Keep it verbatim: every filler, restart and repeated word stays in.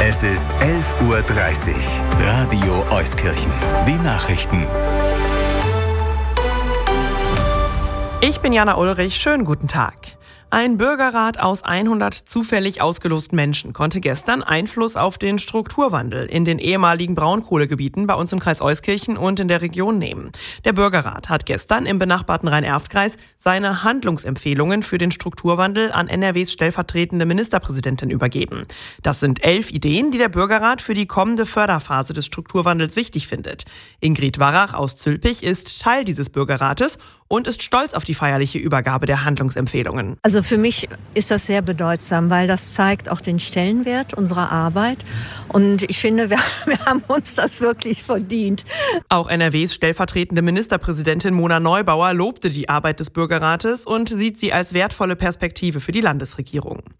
Es ist elf Uhr dreißig. Radio Euskirchen. Die Nachrichten. Ich bin Jana Ulrich. Schönen guten Tag. Ein Bürgerrat aus hundert zufällig ausgelosten Menschen konnte gestern Einfluss auf den Strukturwandel in den ehemaligen Braunkohlegebieten bei uns im Kreis Euskirchen und in der Region nehmen. Der Bürgerrat hat gestern im benachbarten Rhein-Erft-Kreis seine Handlungsempfehlungen für den Strukturwandel an N R Ws stellvertretende Ministerpräsidentin übergeben. Das sind elf Ideen, die der Bürgerrat für die kommende Förderphase des Strukturwandels wichtig findet. Ingrid Warrach aus Zülpich ist Teil dieses Bürgerrates und ist stolz auf die feierliche Übergabe der Handlungsempfehlungen. Also für mich ist das sehr bedeutsam, weil das zeigt auch den Stellenwert unserer Arbeit. Und ich finde, wir, wir haben uns das wirklich verdient. Auch N R Ws stellvertretende Ministerpräsidentin Mona Neubauer lobte die Arbeit des Bürgerrates und sieht sie als wertvolle Perspektive für die Landesregierung.